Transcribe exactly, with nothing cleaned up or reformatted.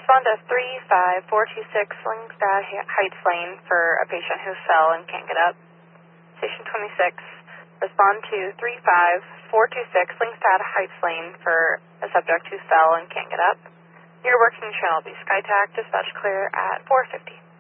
Respond to three five four two six Slingstad Heights Lane for a patient who fell and can't get up. Station twenty-six, respond to three five four two six Slingstad Heights Lane for a subject who fell and can't get up. Your working channel will be SkyTac, dispatch clear at four fifty.